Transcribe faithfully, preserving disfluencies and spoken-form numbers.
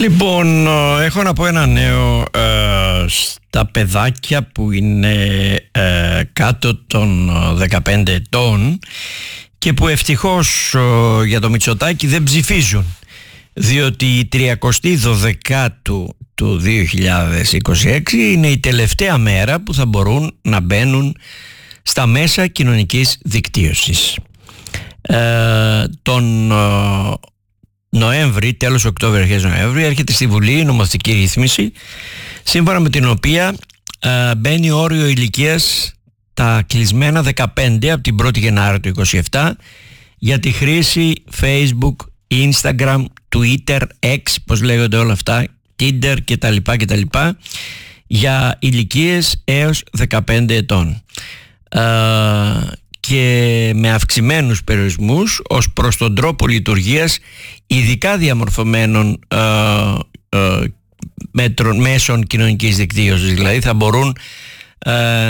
Λοιπόν, έχω να πω ένα νέο ε, στα παιδάκια που είναι ε, κάτω των δεκαπέντε ετών και που ευτυχώς ε, για το Μητσοτάκη δεν ψηφίζουν, διότι η τριακοστή δωδεκάτου του δύο χιλιάδες είκοσι έξι είναι η τελευταία μέρα που θα μπορούν να μπαίνουν στα μέσα κοινωνικής δικτύωσης. Ε, τον ε, Νοέμβρη, τέλος Οκτώβρη, αρχές Νοέμβρη, έρχεται στη Βουλή η νομοθετική ρύθμιση, σύμφωνα με την οποία ε, μπαίνει όριο ηλικίας τα κλεισμένα δεκαπέντε από την πρώτη Γενάρη του είκοσι επτά για τη χρήση Facebook, Instagram, Twitter, X, πώς λέγονται όλα αυτά, Tinder κτλ, κτλ, για ηλικίες έως δεκαπέντε ετών. Ε, και με αυξημένους περιορισμούς ως προς τον τρόπο λειτουργίας ειδικά διαμορφωμένων ε, ε, μέτρων, μέσων κοινωνικής δικτύωσης. Δηλαδή θα μπορούν ε,